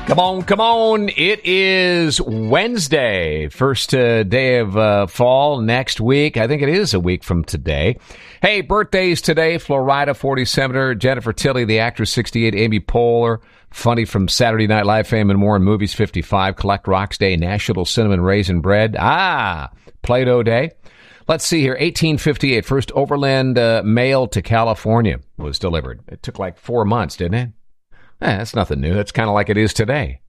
Come on. It is Wednesday, first day of fall next week. I think it is a week from today. Hey, birthdays today. Florida 47er, Jennifer Tilly, the actress, 68, Amy Poehler, funny from Saturday Night Live fame and more in movies, 55, Collect Rocks Day, National Cinnamon Raisin Bread. Play-Doh Day. Let's see here. 1858, first overland mail to California was delivered. It took like 4 months, didn't it? That's nothing new. That's kind of like it is today.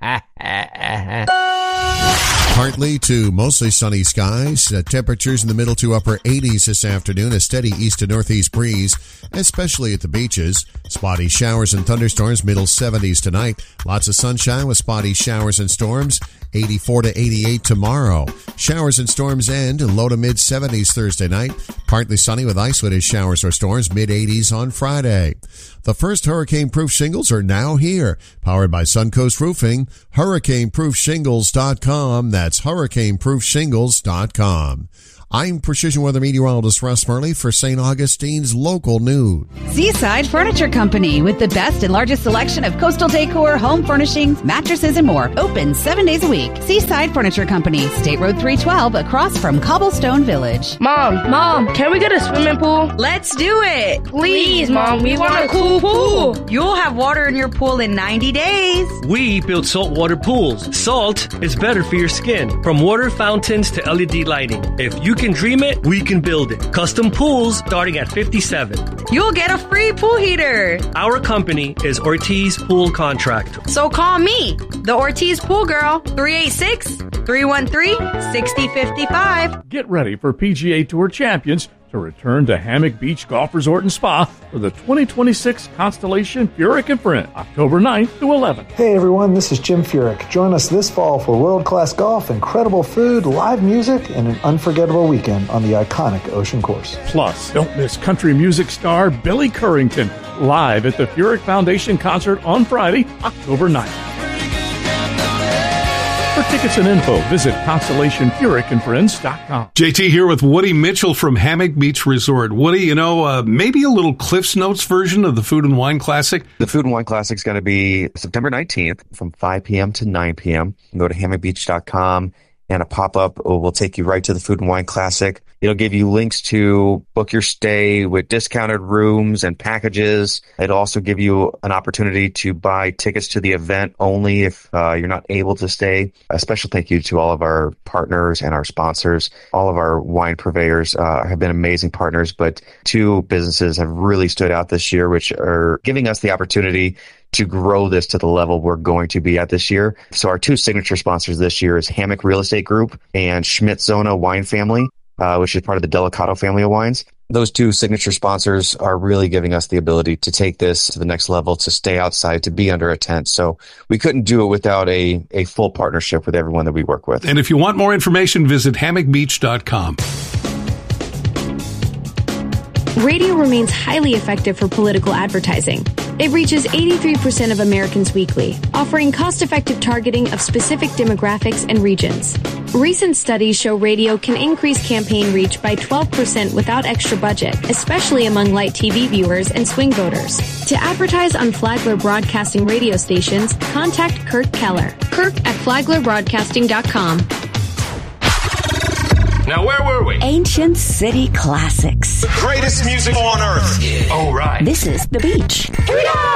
Partly to mostly sunny skies. Temperatures in the middle to upper 80s this afternoon. A steady east to northeast breeze, especially at the beaches. Spotty showers and thunderstorms, middle 70s tonight. Lots of sunshine with spotty showers and storms. 84 to 88 tomorrow. Showers and storms end low to mid 70s Thursday night. Partly sunny with isolated showers or storms, mid 80s on Friday. The first hurricane-proof shingles are now here. Powered by Suncoast Roofing. HurricaneProofShingles.com. That's HurricaneProofShingles.com. I'm Precision Weather Meteorologist Russ Murley for St. Augustine's local news. Seaside Furniture Company, with the best and largest selection of coastal decor, home furnishings, mattresses, and more. Open 7 days a week. Seaside Furniture Company, State Road 312, across from Cobblestone Village. Mom, can we get a swimming pool? Let's do it. Please, Mom, we want a cool pool. You'll have water in your pool in 90 days. We build saltwater pools. Salt is better for your skin. From water fountains to LED lighting. If you can dream it, we can build it. Custom pools starting at $57. You'll get a free pool heater. Our company is Ortiz Pool Contractor. So call me, the Ortiz Pool Girl, 386-313-6055. Get ready for PGA Tour champions to return to Hammock Beach Golf Resort and Spa for the 2026 Constellation Furyk and Friends, October 9th to 11th. Hey everyone, this is Jim Furyk. Join us this fall for world-class golf, incredible food, live music, and an unforgettable weekend on the iconic Ocean Course. Plus, don't miss country music star Billy Currington live at the Furyk Foundation concert on Friday, October 9th. For tickets and info, visit ConstellationFurykandFriends.com. JT here with Woody Mitchell from Hammock Beach Resort. Woody, maybe a little Cliff's Notes version of the Food and Wine Classic? The Food and Wine Classic is going to be September 19th from 5 p.m. to 9 p.m. You can go to hammockbeach.com and a pop-up will take you right to the Food and Wine Classic. It'll give you links to book your stay with discounted rooms and packages. It'll also give you an opportunity to buy tickets to the event only if you're not able to stay. A special thank you to all of our partners and our sponsors. All of our wine purveyors have been amazing partners, but two businesses have really stood out this year, which are giving us the opportunity to grow this to the level we're going to be at this year. So our two signature sponsors this year is Hammock Real Estate Group and Schmidt-Zona Wine Family, which is part of the Delicato family of wines. Those two signature sponsors are really giving us the ability to take this to the next level, to stay outside, to be under a tent. So we couldn't do it without a full partnership with everyone that we work with. And if you want more information, visit hammockbeach.com. Radio remains highly effective for political advertising. It reaches 83% of Americans weekly, offering cost-effective targeting of specific demographics and regions. Recent studies show radio can increase campaign reach by 12% without extra budget, especially among light TV viewers and swing voters. To advertise on Flagler Broadcasting radio stations, contact Kirk Keller. Kirk@FlaglerBroadcasting.com. Now, where were we? Ancient City Classics. The greatest music on earth. Yeah. Oh, right. This is The Beach. Here we go!